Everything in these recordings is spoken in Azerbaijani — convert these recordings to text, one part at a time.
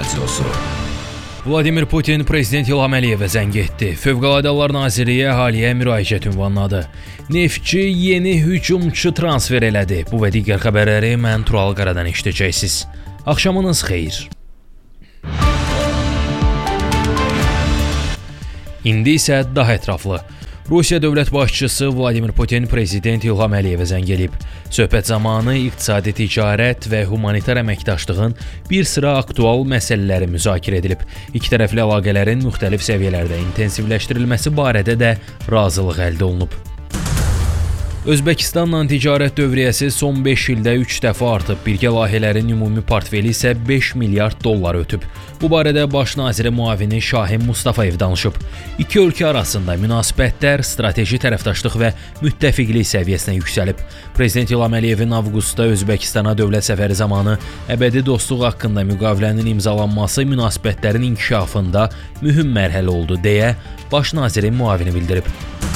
Radiosu. Vladimir Putin Prezident İlham Əliyevə zəng etdi. Fövqəladə Hallar Nazirliyi əhaliyə müraciət ünvanladı. Neftçi yeni hücumçu transfer elədi. Bu və digər xəbərləri mən Tural Qaradan eşidəcəksiniz. Axşamınız xeyir. İndi isə daha ətraflı. Rusiya dövlət başçısı Vladimir Putin Prezident İlham Əliyevə zəng edib. Söhbət zamanı iqtisadi ticarət və humanitar əməkdaşlığın bir sıra aktual məsələləri müzakirə edilib. İki tərəfli əlaqələrin müxtəlif səviyyələrdə intensivləşdirilməsi barədə də razılıq əldə olunub. Özbəkistanla ticarət dövriyyəsi son 5 ildə 3 dəfə artıb, birgə layihələrin ümumi portfeli isə 5 milyard dollar ötüb. Bu barədə Baş naziri müavini Şahin Mustafayev danışıb. İki ölkə arasında münasibətlər strateji tərəfdaşlıq və müttəfiqlik səviyyəsinə yüksəlib. Prezident İlham Əliyevin avqustda Özbəkistana dövlət səfəri zamanı əbədi dostluq haqqında müqavilənin imzalanması münasibətlərin inkişafında mühüm mərhələ oldu, deyə Baş nazirin müavini bildirib.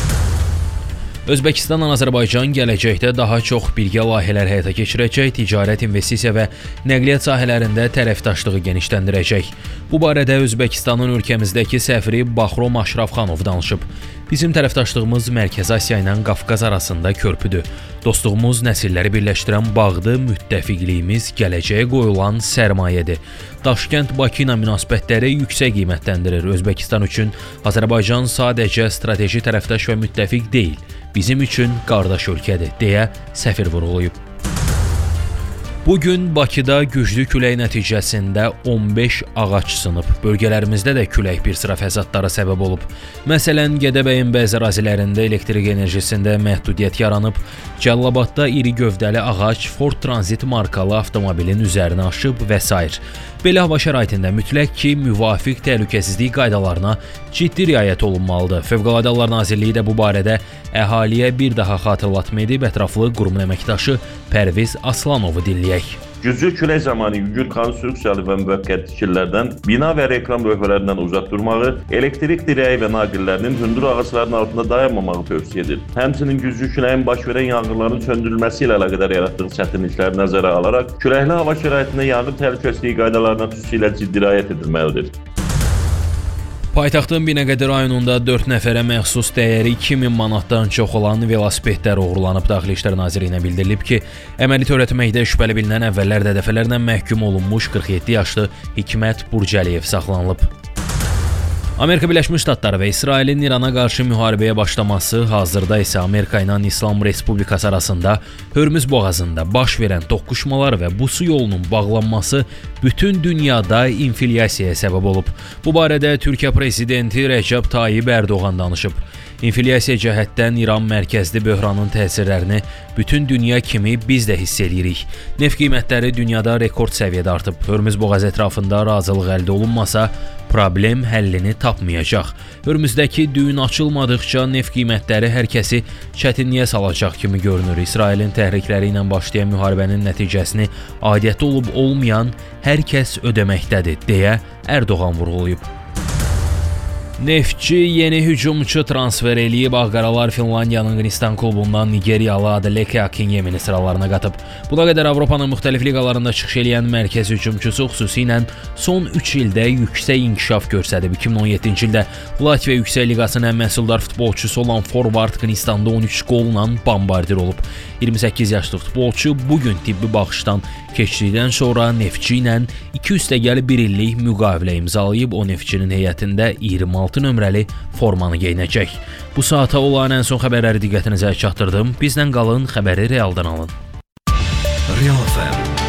Özbəkistanla Azərbaycan gələcəkdə daha çox birgə layihələr həyata keçirəcək, ticarət, investisiya və nəqliyyat sahələrində tərəfdaşlığı genişləndirəcək. Bu barədə Özbəkistanın ölkəmizdəki səfiri Baxrom Aşrafxanov danışıb. Bizim tərəfdaşlığımız Mərkəzi Asiya ilə Qafqaz arasında körpüdür. Dostluğumuz nəsilləri birləşdirən bağdır, müttəfiqliyimiz gələcəyə qoyulan sərmayədir. Daşkənd-Bakı ilə münasibətləri yüksək qiymətləndirir. Özbəkistan üçün Azərbaycan sadəcə strateji tərəfdaş və müttəfiq deyil, bizim üçün qardaş ölkədir, deyə səfir vurğulayıb. Bugün Bakıda güclü külək nəticəsində 15 ağac sınıb. Bölgələrimizdə də külək bir sıra fəsadlara səbəb olub. Məsələn, Gədəbəyin bəzi ərazilərində elektrik enerjisində məhdudiyyət yaranıb. Cəllabadda iri gövdəli ağac Ford Transit markalı avtomobilin üzərinə aşıb və s. Belə hava şəraitində mütləq ki, müvafiq təhlükəsizlik qaydalarına ciddi riayət olunmalıdır. Fövqəladə Hallar Nazirliyi də bu barədə əhaliyə bir daha xatırlatma edib, ətraflı qurumun əməkdaşı Pərviz Aslanovu dinləyək. Güclü külək zamanı yüngül konstruksiyalı və müvəqqəti tikililərdən, bina və reklam lövhələrindən uzaq durmağı, elektrik dirəyi və naqillərinin hündür ağacların altında dayanmamağı tövsiyə edir. Həmçinin güclü küləyin baş verən yanğınların söndürülməsi ilə əlaqədar yaratdığı çətinlikləri nəzərə alaraq, küləkli hava şəraitində yanğın təhlükəsizliyi qaydalarına xüsusilə ciddi riayət edilməlidir. Paytaxtın Binəqədi rayonunda 4 nəfərə məxsus dəyəri 2000 manatdan çox olan velosipedlər oğurlanıb. Daxili İşlər Nazirliyinə bildirilib ki, əməli törətməkdə şübhəli bilinən əvvəllər dəfələrlə məhkum olunmuş 47 yaşlı Hikmət Burcəliyev saxlanılıb. Amerika Birləşmiş Ştatları və İsrailin İrana qarşı müharibəyə başlaması, hazırda isə Amerika ilə İslam Respublikası arasında Hörmüz boğazında baş verən toqquşmalar və bu su yolunun bağlanması bütün dünyada inflyasiyaya səbəb olub. Bu barədə Türkiyə prezidenti Rəcəb Tayyib Ərdoğan danışıb. İnflyasiya cəhətdən İran mərkəzli böhranın təsirlərini bütün dünya kimi biz də hiss edirik. Neft qiymətləri dünyada rekord səviyyədə artıb. Hörmüz boğazı ətrafında razılıq əldə olunmasa, problem həllini tapmayacaq. Hörmüzdəki düyün açılmadıqca neft qiymətləri hər kəsi çətinliyə salacaq kimi görünür. İsrailin təhrikləri ilə başlayan müharibənin nəticəsini adiyyətdə olub-olmayan hər kəs ödəməkdədir, deyə Ərdoğan vurğulayıb. Neftçi yeni hücumçu transfer eləyib. Ağqaralar Finlandiyanın Qnistan klubundan Nigeriyalı Adeleke Akinyemini sıralarına qatıb. Buna qədər Avropanın müxtəlif liqalarında çıxış eləyən mərkəz hücumçusu xüsusilə son 3 ildə yüksək inkişaf göstərib. 2017-ci ildə Latviya Yüksək Liqasının ən məhsuldar futbolçusu olan forvard Qnistanda 13 qolla bombardir olub. 28 yaşlı futbolçu bugün tibbi baxışdan keçdikdən sonra Neftçi ilə 2+1 illik müqavilə imzalayıb. O Neftçinin heyətində 26 nömrəli formanı geyinəcək. Bu saata olan ən son xəbərləri diqqətinizə çatdırdım. Bizlə qalın, xəbəri realdan alın. Real FM